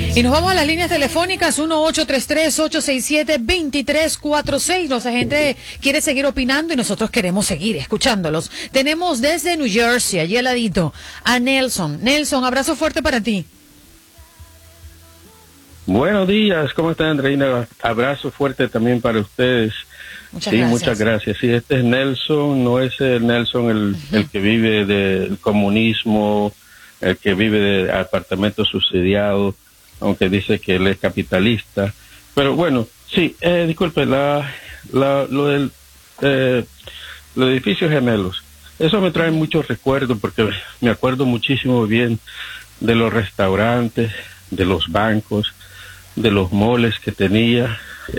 Y nos vamos a las líneas telefónicas 1-833-867-2346. Nuestra gente quiere seguir opinando y nosotros queremos seguir escuchándolos. Tenemos desde New Jersey, allí al ladito, a Nelson. Nelson, abrazo fuerte para ti. Buenos días, ¿cómo están, Andreina? Abrazo fuerte también para ustedes. Muchas gracias. Muchas gracias. Sí, este es Nelson, no es el Nelson el que vive del comunismo, el que vive de apartamentos subsidiados, aunque dice que él es capitalista. Pero bueno, sí, disculpe, lo del los edificios gemelos, eso me trae muchos recuerdos porque me acuerdo muchísimo bien de los restaurantes, de los bancos, de los moles que tenía.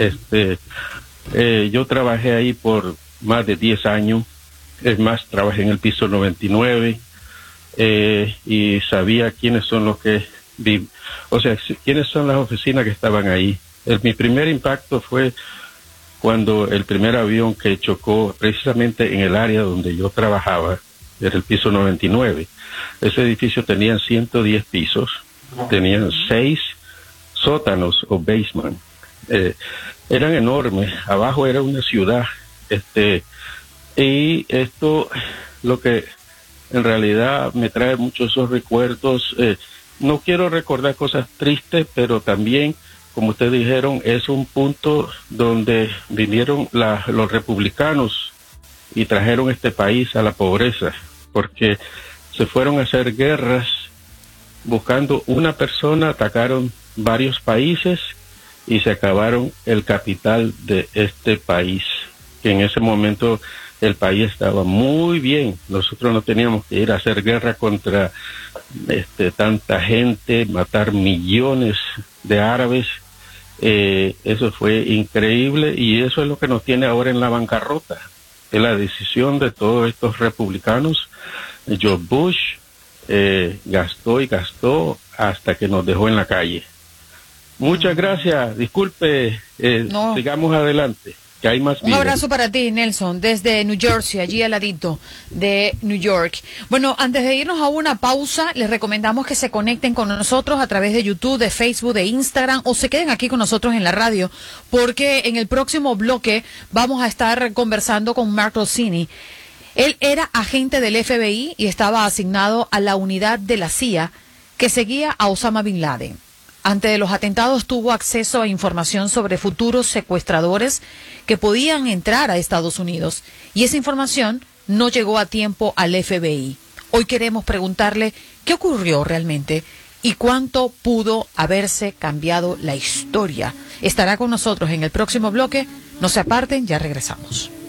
Yo trabajé ahí por más de 10 años, es más, trabajé en el piso 99 y sabía quiénes son los que quiénes son las oficinas que estaban ahí. Mi primer impacto fue cuando el primer avión que chocó precisamente en el área donde yo trabajaba, era el piso 99. Ese edificio tenía 110 pisos, tenían 6 sótanos o basement. Eran enormes, abajo era una ciudad. Y esto, lo que en realidad me trae muchos esos recuerdos. No quiero recordar cosas tristes, pero también, como ustedes dijeron, es un punto donde vinieron los republicanos y trajeron este país a la pobreza, porque se fueron a hacer guerras buscando una persona, atacaron varios países y se acabaron el capital de este país, que en ese momento el país estaba muy bien. Nosotros no teníamos que ir a hacer guerra contra tanta gente, matar millones de árabes. Eso fue increíble y eso es lo que nos tiene ahora en la bancarrota. Es la decisión de todos estos republicanos. George Bush gastó y gastó hasta que nos dejó en la calle. Muchas gracias. Disculpe, sigamos adelante, que hay más Un abrazo para ti, Nelson, desde New Jersey, allí al ladito de New York. Bueno, antes de irnos a una pausa, les recomendamos que se conecten con nosotros a través de YouTube, de Facebook, de Instagram, o se queden aquí con nosotros en la radio, porque en el próximo bloque vamos a estar conversando con Mark Rossini. Él era agente del FBI y estaba asignado a la unidad de la CIA que seguía a Osama Bin Laden. Antes de los atentados tuvo acceso a información sobre futuros secuestradores que podían entrar a Estados Unidos y esa información no llegó a tiempo al FBI. Hoy queremos preguntarle qué ocurrió realmente y cuánto pudo haberse cambiado la historia. Estará con nosotros en el próximo bloque. No se aparten, ya regresamos.